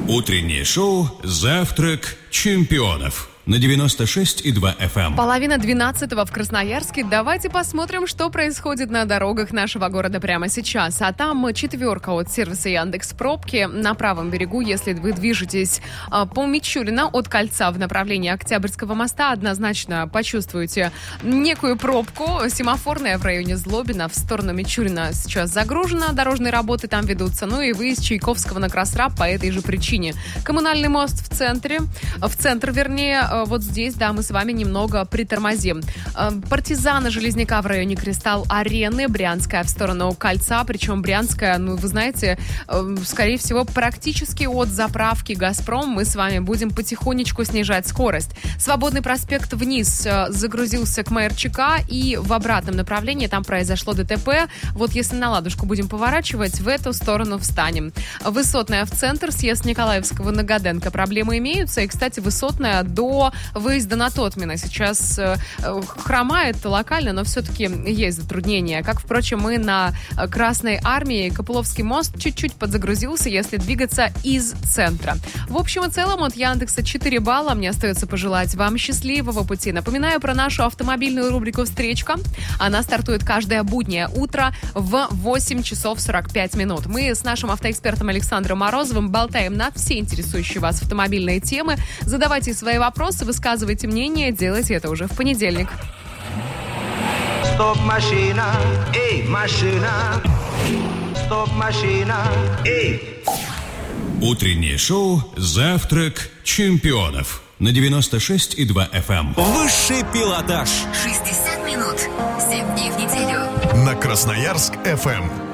Утреннее шоу «Завтрак чемпионов» на 96,2 FM. 11:30 в Красноярске. Давайте посмотрим, что происходит на дорогах нашего города прямо сейчас. А там четверка от сервиса Яндекс.Пробки на правом берегу. Если вы движетесь по Мичурина от кольца в направлении Октябрьского моста, однозначно почувствуете некую пробку. Семафорная в районе Злобина в сторону Мичурина сейчас загружена. Дорожные работы там ведутся. Ну и выезд Чайковского на Кросраб по этой же причине. Коммунальный мост в центр, вот здесь, да, мы с вами немного притормозим. Партизана Железняка в районе Кристалл-арены, Брянская в сторону Кольца, причем Брянская, вы знаете, скорее всего, практически от заправки «Газпром» мы с вами будем потихонечку снижать скорость. Свободный проспект вниз загрузился к МРЧК, и в обратном направлении там произошло ДТП. Вот если на Ладушку будем поворачивать, в эту сторону встанем. Высотная в центр, съезд Николаевского на Годенко. Проблемы имеются, и, кстати, Высотная до выезда на Тотмина сейчас хромает локально, но все-таки есть затруднения. Как, впрочем, и на Красной Армии Копыловский мост чуть-чуть подзагрузился, если двигаться из центра. В общем и целом от Яндекса 4 балла. Мне остается пожелать вам счастливого пути. Напоминаю про нашу автомобильную рубрику «Встречка». Она стартует каждое буднее утро в 8 часов 45 минут. Мы с нашим автоэкспертом Александром Морозовым болтаем на все интересующие вас автомобильные темы. Задавайте свои вопросы, высказывайте мнение, делайте это уже в понедельник. Стоп, машина, эй, машина. Стоп, машина, эй. Утреннее шоу «Завтрак чемпионов» на 96,2 FM. Высший пилотаж. 60 минут, 7 дней в неделю. На Красноярск FM.